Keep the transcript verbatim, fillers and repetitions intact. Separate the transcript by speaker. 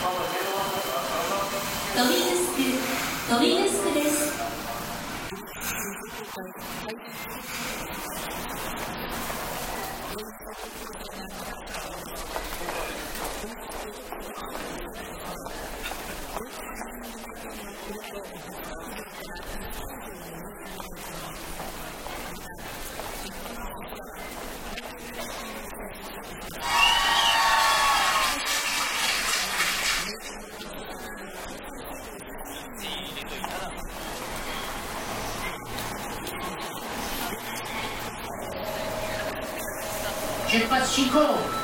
Speaker 1: トミヌスク、トミヌスクです。
Speaker 2: 出発進行。